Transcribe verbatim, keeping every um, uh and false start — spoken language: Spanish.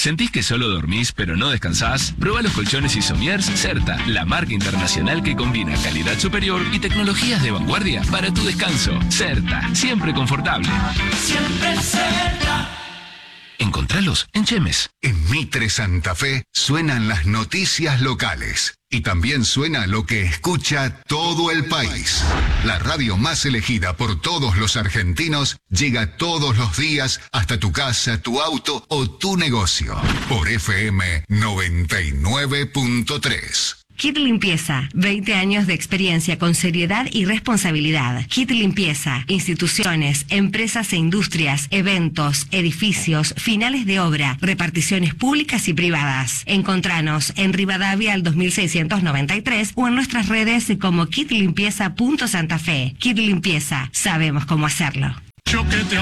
¿Sentís que solo dormís pero no descansás? Prueba los colchones Isomiers Certa, la marca internacional que combina calidad superior y tecnologías de vanguardia para tu descanso. Certa, siempre confortable. Siempre Certa. Encontralos en Chemes. En Mitre Santa Fe suenan las noticias locales. Y también suena lo que escucha todo el país. La radio más elegida por todos los argentinos llega todos los días hasta tu casa, tu auto o tu negocio. Por F M noventa y nueve punto tres. Kit Limpieza, veinte años de experiencia con seriedad y responsabilidad. Kit Limpieza, instituciones, empresas e industrias, eventos, edificios, finales de obra, reparticiones públicas y privadas. Encontranos en Rivadavia al dos mil seiscientos noventa y tres o en nuestras redes como kit limpieza punto santa fe. Kit Limpieza, sabemos cómo hacerlo.